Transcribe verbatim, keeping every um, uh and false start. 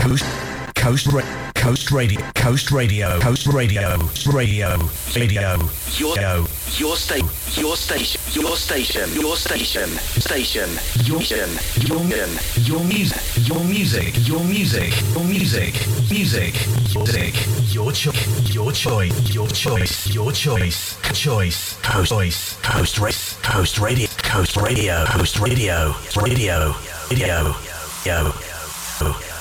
Coast, Coast, Ra- Coast Radio, Coast Radio, Coast Radio, Radio, Radio, Your, your station, your station, your station, your station, station, your, your, your, your music, your music, your music, your music, music, your music, your choice, your choice, your choice, your choice, choice, Coast, choice, Coast, race, Coast Radio, Coast Radio, Coast Radio, Radio, Radio, Radio.